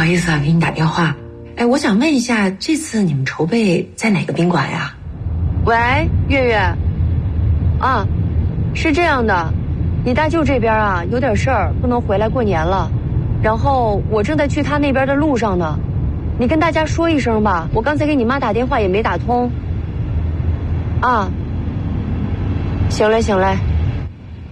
好意思啊，给你打电话。哎，我想问一下，这次你们筹备在哪个宾馆呀？ 喂，月月。啊，是这样的，你大舅这边啊有点事儿，不能回来过年了。然后我正在去他那边的路上呢，你跟大家说一声吧，我刚才给你妈打电话也没打通。啊，行嘞行嘞。